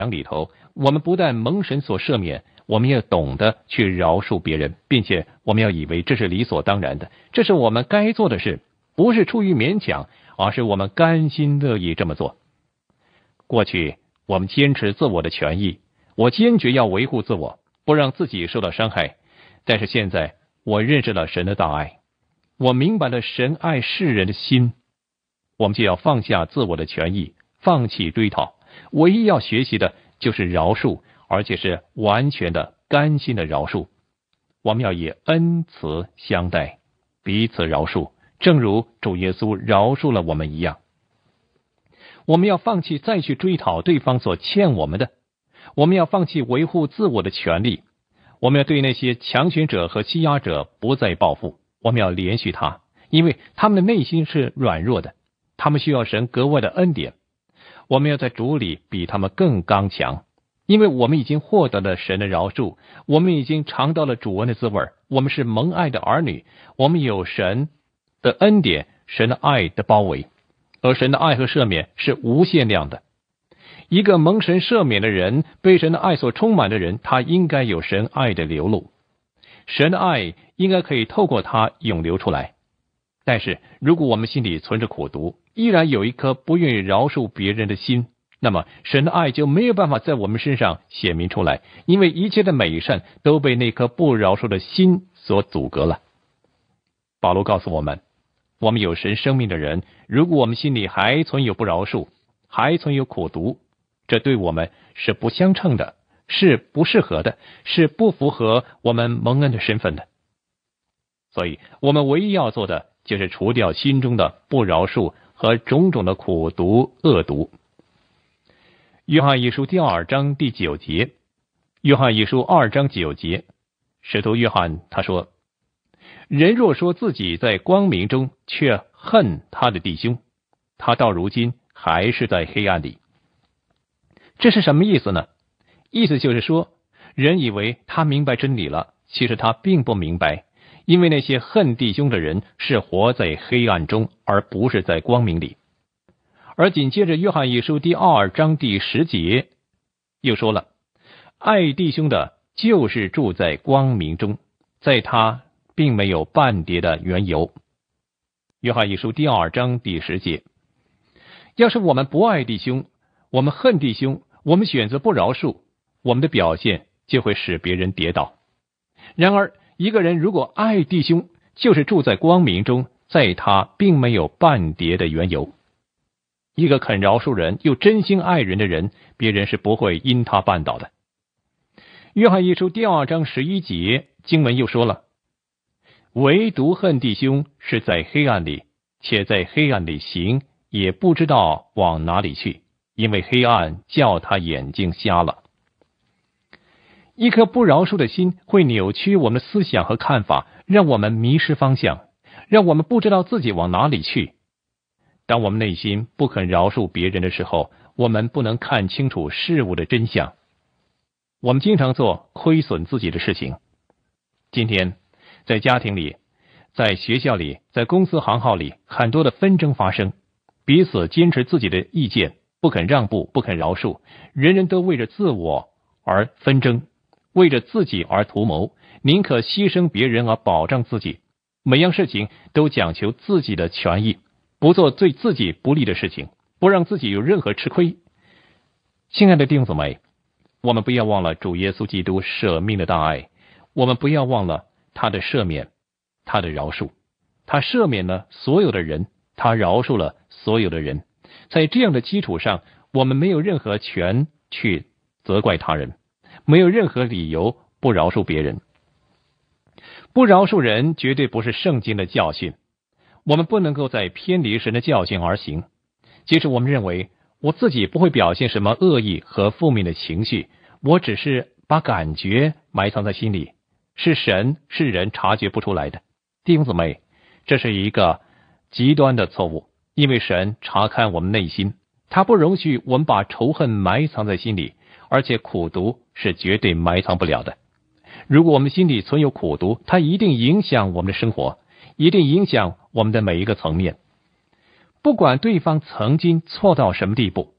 里头，我们不但蒙神所赦免，我们也懂得去饶恕别人，并且我们要以为这是理所当然的，这是我们该做的事，不是出于勉强，而是我们甘心乐意这么做。过去我们坚持自我的权益，我坚决要维护自我，不让自己受到伤害。但是现在我认识了神的大爱，我明白了神爱世人的心，我们就要放下自我的权益，放弃追讨，唯一要学习的就是饶恕，而且是完全的甘心的饶恕。我们要以恩慈相待，彼此饶恕，正如主耶稣饶恕了我们一样。我们要放弃再去追讨对方所欠我们的，我们要放弃维护自我的权利，我们要对那些强权者和欺压者不再报复，我们要怜恤他，因为他们的内心是软弱的，他们需要神格外的恩典。我们要在主里比他们更刚强，因为我们已经获得了神的饶恕，我们已经尝到了主恩的滋味，我们是蒙爱的儿女，我们有神的恩典，神的爱的包围，而神的爱和赦免是无限量的。一个蒙神赦免的人，被神的爱所充满的人，他应该有神爱的流露，神的爱应该可以透过他涌流出来。但是如果我们心里存着苦毒，依然有一颗不愿意饶恕别人的心，那么神的爱就没有办法在我们身上显明出来，因为一切的美善都被那颗不饶恕的心所阻隔了。保罗告诉我们，我们有神生命的人，如果我们心里还存有不饶恕，还存有苦毒，这对我们是不相称的，是不适合的，是不符合我们蒙恩的身份的。所以我们唯一要做的就是除掉心中的不饶恕和种种的苦毒恶毒。约翰一书第2章第9节，约翰一书2章9节，使徒约翰他说，人若说自己在光明中，却恨他的弟兄，他到如今还是在黑暗里。这是什么意思呢？意思就是说，人以为他明白真理了，其实他并不明白，因为那些恨弟兄的人是活在黑暗中，而不是在光明里。而紧接着约翰一书第2章第10节又说了，爱弟兄的就是住在光明中，在他并没有半叠的缘由。约翰一书第2章第10节，要是我们不爱弟兄，我们恨弟兄，我们选择不饶恕，我们的表现就会使别人跌倒。然而一个人如果爱弟兄，就是住在光明中，在他并没有半叠的缘由。一个肯饶恕人又真心爱人的人，别人是不会因他绊倒的。约翰一书第2章11节经文又说了，唯独恨弟兄是在黑暗里，且在黑暗里行，也不知道往哪里去，因为黑暗叫他眼睛瞎了。一颗不饶恕的心会扭曲我们的思想和看法，让我们迷失方向，让我们不知道自己往哪里去。当我们内心不肯饶恕别人的时候，我们不能看清楚事物的真相。我们经常做亏损自己的事情。今天在家庭里，在学校里，在公司行号里，很多的纷争发生，彼此坚持自己的意见，不肯让步，不肯饶恕，人人都为着自我而纷争，为着自己而图谋，宁可牺牲别人而保障自己，每样事情都讲求自己的权益，不做对自己不利的事情，不让自己有任何吃亏。亲爱的弟兄姊妹，我们不要忘了主耶稣基督舍命的大爱，我们不要忘了他的赦免，他的饶恕。他赦免了所有的人，他饶恕了所有的人。在这样的基础上，我们没有任何权去责怪他人，没有任何理由不饶恕别人。不饶恕人绝对不是圣经的教训，我们不能够在偏离神的教训而行。即使我们认为我自己不会表现什么恶意和负面的情绪，我只是把感觉埋藏在心里，是神是人察觉不出来的。弟兄姊妹，这是一个极端的错误，因为神查看我们内心，他不容许我们把仇恨埋藏在心里，而且苦毒是绝对埋藏不了的。如果我们心里存有苦毒，它一定影响我们的生活，一定影响我们的每一个层面。不管对方曾经错到什么地步，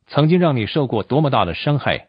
曾经让你受过多么大的伤害，